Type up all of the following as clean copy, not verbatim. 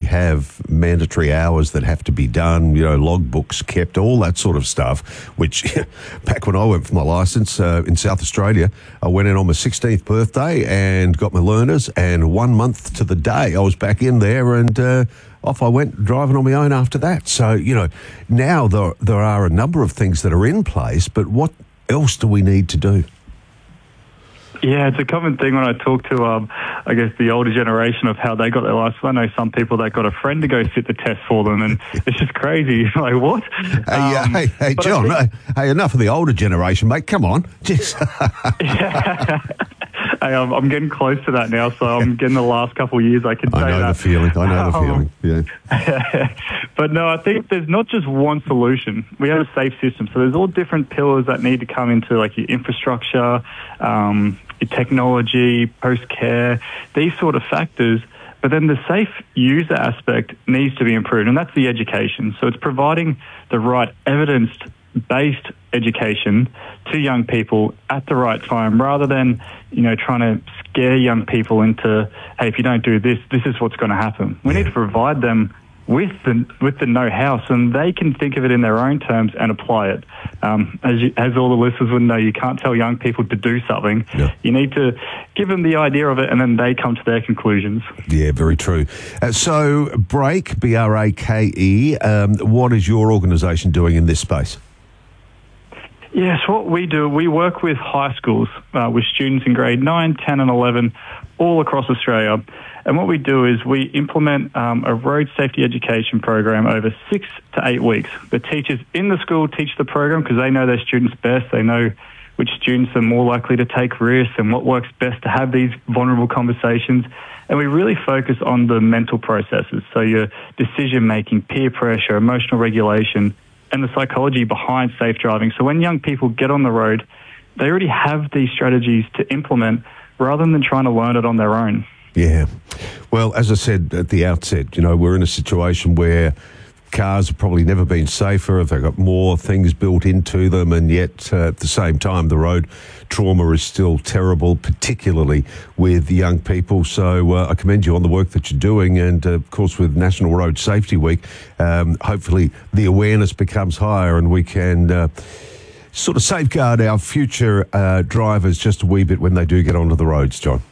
have mandatory hours that have to be done, logbooks kept, all that sort of stuff, which back when I went for my licence in South Australia, I went in on my 16th birthday and got my learners, and 1 month to the day I was back in there, and off I went driving on my own after that. So, now there are a number of things that are in place, but what else do we need to do? Yeah, it's a common thing when I talk to, the older generation of how they got their license. I know some people that got a friend to go sit the test for them, and it's just crazy. Like, what? Hey, John, enough of the older generation, mate. Come on. Yeah. Hey, I'm getting close to that now, so I'm getting the last couple of years. I know the feeling. Yeah. But no, I think there's not just one solution. We have a safe system, so there's all different pillars that need to come into, like your infrastructure, your technology, post-care, these sort of factors. But then the safe user aspect needs to be improved, and that's the education. So it's providing the right evidence-based education to young people at the right time, rather than, trying to scare young people into, hey, if you don't do this, this is what's going to happen. We need to provide them with the know-how, so they can think of it in their own terms and apply it. As all the listeners would know, you can't tell young people to do something. Yeah. You need to give them the idea of it, and then they come to their conclusions. Yeah, very true. So, Brake, B-R-A-K-E, what is your organisation doing in this space? Yes, what we do, we work with high schools, with students in grade 9, 10 and 11, all across Australia. And what we do is we implement a road safety education program over 6 to 8 weeks. The teachers in the school teach the program because they know their students best. They know which students are more likely to take risks and what works best to have these vulnerable conversations. And we really focus on the mental processes, so your decision-making, peer pressure, emotional regulation, and the psychology behind safe driving. So when young people get on the road, they already have these strategies to implement rather than trying to learn it on their own. Yeah. Well, as I said at the outset, we're in a situation where cars have probably never been safer. They've got more things built into them, and yet at the same time, the road trauma is still terrible, particularly with young people. So I commend you on the work that you're doing, and of course with National Road Safety Week, hopefully the awareness becomes higher and we can sort of safeguard our future drivers just a wee bit when they do get onto the roads, John.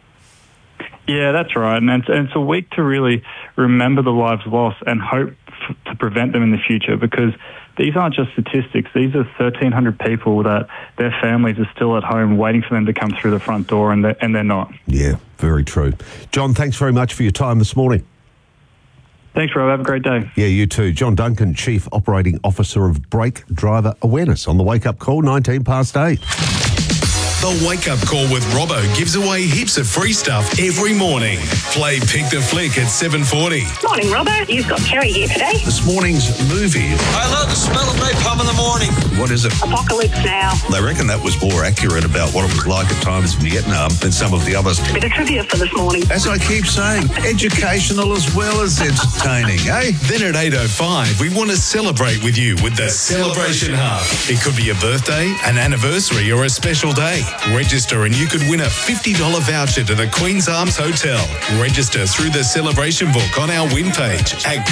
Yeah, that's right. And it's a week to really remember the lives lost and hope to prevent them in the future, because these aren't just statistics. These are 1,300 people that their families are still at home waiting for them to come through the front door, and they're not. Yeah, very true. John, thanks very much for your time this morning. Thanks, Rob. Have a great day. Yeah, you too. John Duncan, Chief Operating Officer of Brake Driver Awareness on the Wake Up Call, 8:19. The Wake Up Call with Robbo gives away heaps of free stuff every morning. Play Pick the Flick at 7:40. Morning, Robbo. You've got Kerry here today. This morning's movie. I love the smell of napalm in the morning. What is it? Apocalypse Now. They reckon that was more accurate about what it was like at times in Vietnam than some of the others. A bit of trivia for this morning. As I keep saying, educational as well as entertaining, eh? Then at 8:05, we want to celebrate with you with the Celebration Hub. It could be a birthday, an anniversary, or a special day. Register and you could win a $50 voucher to the Queen's Arms Hotel. Register through the celebration book on our win page at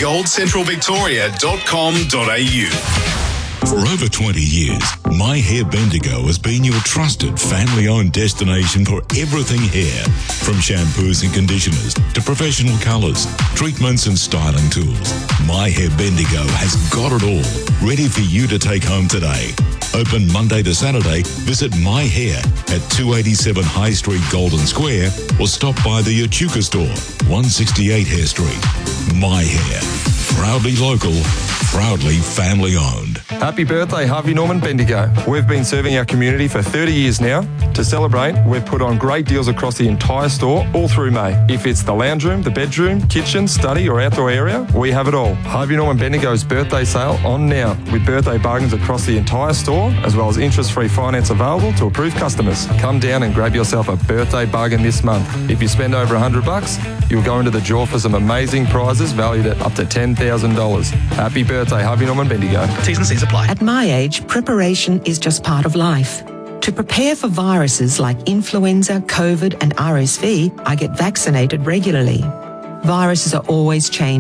goldcentralvictoria.com.au. For over 20 years, My Hair Bendigo has been your trusted family-owned destination for everything hair. From shampoos and conditioners to professional colours, treatments and styling tools. My Hair Bendigo has got it all, ready for you to take home today. Open Monday to Saturday. Visit My Hair at 287 High Street, Golden Square, or stop by the Echuca store, 168 Hare Street. My Hair. Proudly local, proudly family-owned. Happy birthday, Harvey Norman Bendigo. We've been serving our community for 30 years now. To celebrate, we've put on great deals across the entire store all through May. If it's the lounge room, the bedroom, kitchen, study or outdoor area, we have it all. Harvey Norman Bendigo's birthday sale on now, with birthday bargains across the entire store, as well as interest-free finance available to approved customers. Come down and grab yourself a birthday bargain this month. If you spend over $100, you'll go into the draw for some amazing prizes valued at up to $10,000. Happy birthday, Harvey Norman Bendigo. T's and C's apply. At my age, preparation is just part of life. To prepare for viruses like influenza, COVID and RSV, I get vaccinated regularly. Viruses are always changing.